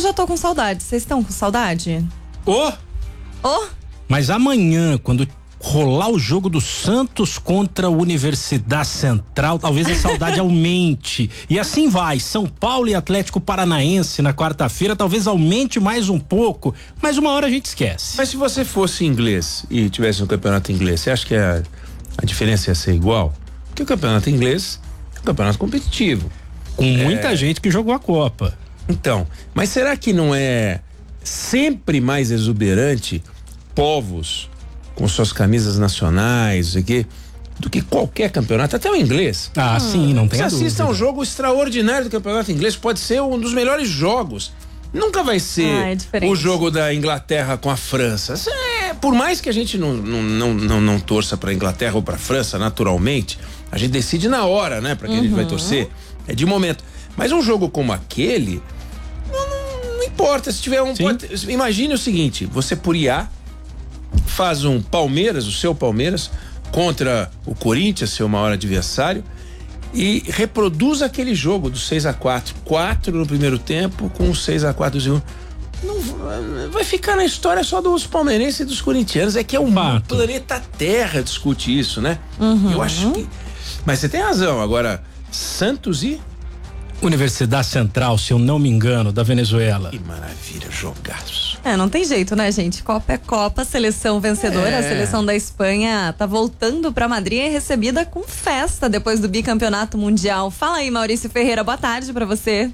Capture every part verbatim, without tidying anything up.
já tô com saudade. Vocês estão com saudade? Ô! Oh. Oh. Mas amanhã, quando rolar o jogo do Santos contra a Universidade Central, talvez a saudade aumente. E assim vai, São Paulo e Atlético Paranaense na quarta-feira, talvez aumente mais um pouco, mas uma hora a gente esquece. Mas se você fosse inglês e tivesse um campeonato inglês, você acha que a, a diferença ia ser igual? Porque o campeonato inglês é um campeonato competitivo. Com muita é... gente que jogou a Copa. Então, mas será que não é sempre mais exuberante povos com suas camisas nacionais, aqui, do que qualquer campeonato, até o inglês? Ah, hum. sim, não tem Você a dúvida. assista a um jogo extraordinário do campeonato inglês, pode ser um dos melhores jogos. Nunca vai ser ah, é o jogo da Inglaterra com a França. É, por mais que a gente não, não, não, não, não torça pra Inglaterra ou pra França, naturalmente, a gente decide na hora, né, pra quem uhum. a gente vai torcer. É de momento. Mas um jogo como aquele, não, não, não importa. Se tiver um. Pode, imagine o seguinte: você por I A faz um Palmeiras, o seu Palmeiras, contra o Corinthians, seu maior adversário, e reproduz aquele jogo do seis a quatro. quatro no primeiro tempo, com o seis a quatro do segundo. Não vai ficar na história só dos palmeirenses e dos corintianos. É que é o Bato. planeta Terra discute isso, né? Uhum. Eu acho que. Mas você tem razão. Agora, Santos e Universidade Central, se eu não me engano, da Venezuela. Que maravilha, jogaço. É, não tem jeito, né, gente? Copa é Copa, seleção vencedora, é. A seleção da Espanha tá voltando pra Madrid e é recebida com festa depois do bicampeonato mundial. Fala aí, Maurício Ferreira, boa tarde pra você.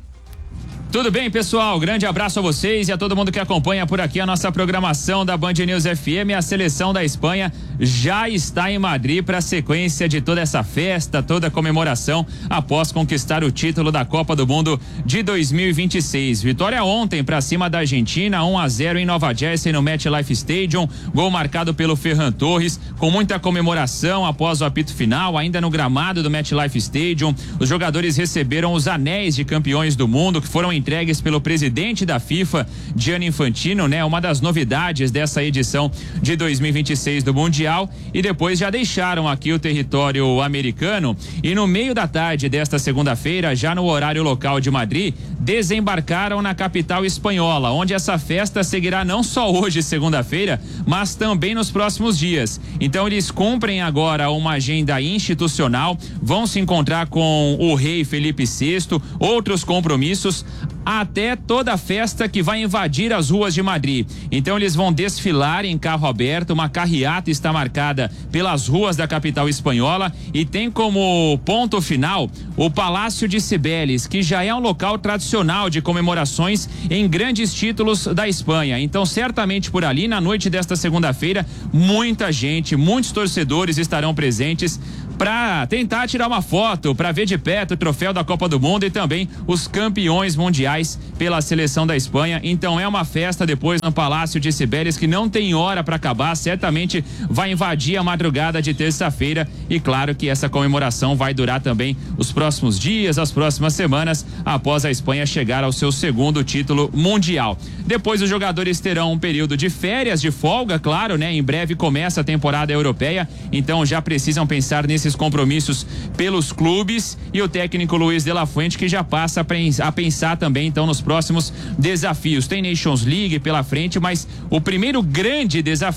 Tudo bem, pessoal? Grande abraço a vocês e a todo mundo que acompanha por aqui a nossa programação da Band News F M. A seleção da Espanha já está em Madrid para a sequência de toda essa festa, toda a comemoração após conquistar o título da Copa do Mundo de dois mil e vinte e seis. Vitória ontem para cima da Argentina, um a zero em Nova Jersey no MetLife Stadium. Gol marcado pelo Ferran Torres, com muita comemoração após o apito final, ainda no gramado do MetLife Stadium. Os jogadores receberam os anéis de campeões do mundo que foram entregues pelo presidente da FIFA, Gianni Infantino, né? Uma das novidades dessa edição de dois mil e vinte e seis do Mundial, e depois já deixaram aqui o território americano e no meio da tarde desta segunda-feira, já no horário local de Madrid, desembarcaram na capital espanhola, onde essa festa seguirá não só hoje, segunda-feira, mas também nos próximos dias. Então eles cumprem agora uma agenda institucional, vão se encontrar com o rei Felipe sexto, outros compromissos, até toda a festa que vai invadir as ruas de Madrid. Então eles vão desfilar em carro aberto, uma carreata está marcada pelas ruas da capital espanhola e tem como ponto final o Palácio de Cibeles, que já é um local tradicional de comemorações em grandes títulos da Espanha. Então certamente por ali, na noite desta segunda-feira, muita gente, muitos torcedores estarão presentes para tentar tirar uma foto, para ver de perto o troféu da Copa do Mundo e também os campeões mundiais pela seleção da Espanha. Então é uma festa depois no Palácio de Cibeles que não tem hora para acabar, certamente vai invadir a madrugada de terça-feira e claro que essa comemoração vai durar também os próximos dias, as próximas semanas, após a Espanha chegar ao seu segundo título mundial. Depois os jogadores terão um período de férias, de folga, claro, né? Em breve começa a temporada europeia, então já precisam pensar nesses compromissos pelos clubes e o técnico Luiz de la Fuente que já passa a pensar também então nos próximos desafios. Tem Nations League pela frente, mas o primeiro grande desafio